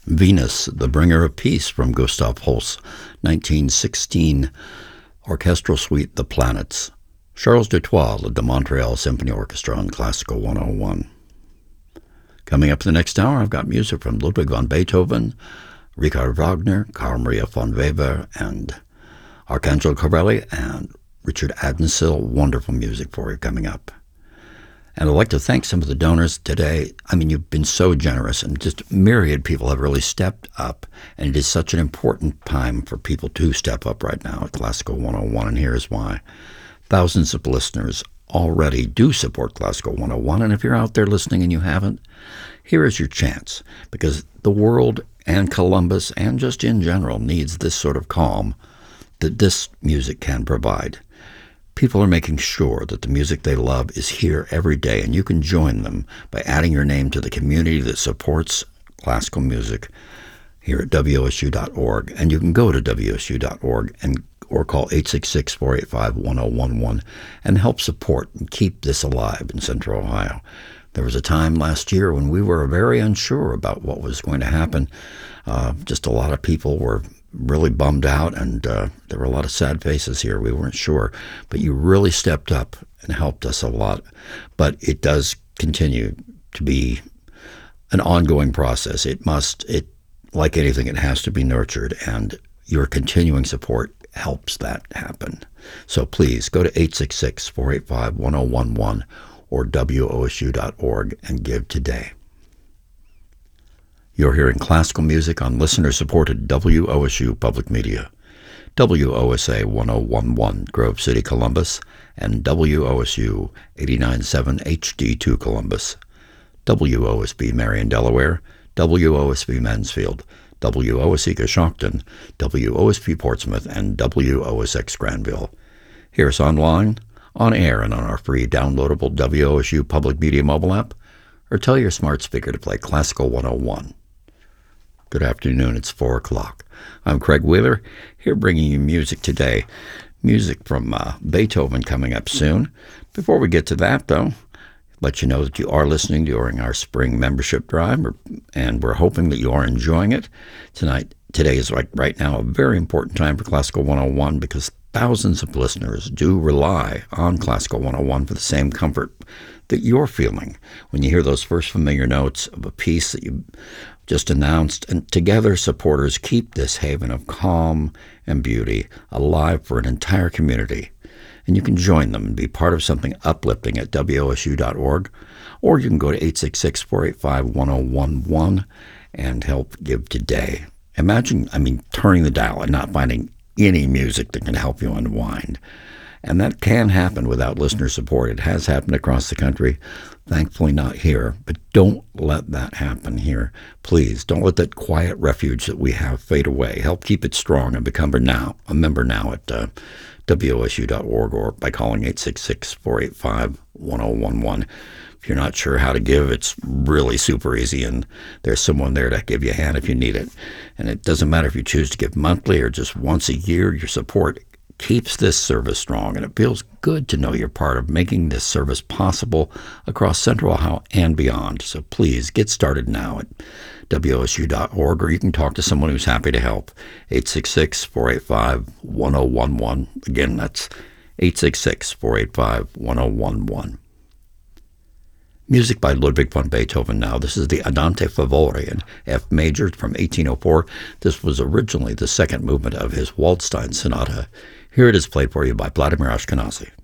Venus, the Bringer of Peace from Gustav Holst, 1916, Orchestral Suite, The Planets. Charles Dutoit led the Montreal Symphony Orchestra on Classical 101. Coming up in the next hour, I've got music from Ludwig van Beethoven, Richard Wagner, Carl Maria von Weber, and Arcangelo Corelli, and Richard Addensill. Wonderful music for you coming up. And I'd like to thank some of the donors today. I mean, you've been so generous, and just myriad people have really stepped up. And it is such an important time for people to step up right now at Classical 101, and here's why. Thousands of listeners already do support Classical 101, and if you're out there listening and you haven't, here is your chance, because the world and Columbus, and just in general, needs this sort of calm that this music can provide. People are making sure that the music they love is here every day, and you can join them by adding your name to the community that supports classical music here at WOSU.org. And you can go to WOSU.org or call 866-485-1011 and help support and keep this alive in Central Ohio. There was a time last year when we were very unsure about what was going to happen. Just a lot of people were really bummed out, and there were a lot of sad faces here. We weren't sure, but you really stepped up and helped us a lot. But it does continue to be an ongoing process. Like anything, it has to be nurtured, and your continuing support helps that happen. So please go to 866-485-1011 or WOSU.org and give today. You're hearing classical music on listener-supported WOSU Public Media, WOSA 1011 Grove City, Columbus, and WOSU 89.7 HD2 Columbus, WOSB Marion, Delaware, WOSB Mansfield, WOSE Coshocton, WOSP Portsmouth, and WOSX Granville. Hear us online, on air, and on our free downloadable WOSU Public Media mobile app, or tell your smart speaker to play Classical 101. Good afternoon, it's 4 o'clock. I'm Craig Wheeler, here bringing you music today. Music from Beethoven coming up soon. Before we get to that, though, let you know that you are listening during our spring membership drive, and we're hoping that you are enjoying it. Today is right now a very important time for Classical 101 because thousands of listeners do rely on Classical 101 for the same comfort that you're feeling when you hear those first familiar notes of a piece that you just announced, and together supporters keep this haven of calm and beauty alive for an entire community. And you can join them and be part of something uplifting at WOSU.org, or you can go to 866-485-1011 and help give today. Imagine, turning the dial and not finding any music that can help you unwind. And that can happen without listener support. It has happened across the country. Thankfully not here, but don't let that happen here. Please, don't let that quiet refuge that we have fade away. Help keep it strong and become a member now at WOSU.org or by calling 866-485-1011. If you're not sure how to give, it's really super easy, and there's someone there to give you a hand if you need it. And it doesn't matter if you choose to give monthly or just once a year. Your support keeps this service strong, and it feels good to know you're part of making this service possible across Central Ohio and beyond. So please get started now at WOSU.org, or you can talk to someone who's happy to help. 866-485-1011. Again, that's 866-485-1011. Music by Ludwig van Beethoven now. This is the Andante Favori in F major from 1804. This was originally the second movement of his Waldstein Sonata. Here it is played for you by Vladimir Ashkenazy.